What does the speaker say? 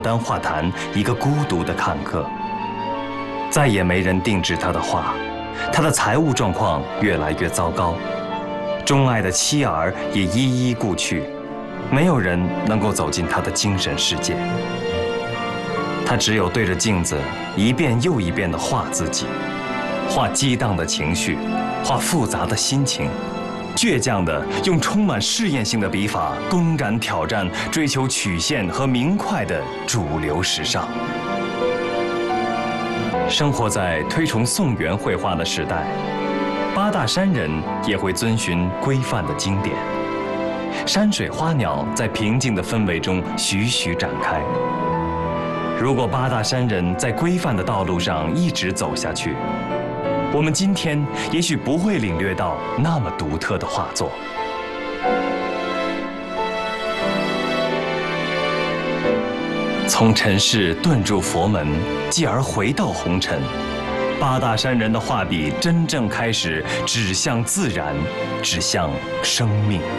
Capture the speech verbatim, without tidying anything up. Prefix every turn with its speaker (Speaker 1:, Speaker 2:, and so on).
Speaker 1: 丹画坛一个孤独的看客。再也没人定制他的画，他的财务状况越来越糟糕，钟爱的妻儿也一一故去，没有人能够走进他的精神世界。他只有对着镜子一遍又一遍地画自己，画激荡的情绪，画复杂的心情，倔强地用充满试验性的笔法公敢挑战追求曲线和明快的主流时尚。生活在推崇宋元绘画的时代，八大山人也会遵循规范的经典。山水花鸟在平静的氛围中徐徐展开。如果八大山人在规范的道路上一直走下去，我们今天也许不会领略到那么独特的画作。从尘世遁入佛门，继而回到红尘，八大山人的画笔真正开始指向自然，指向生命。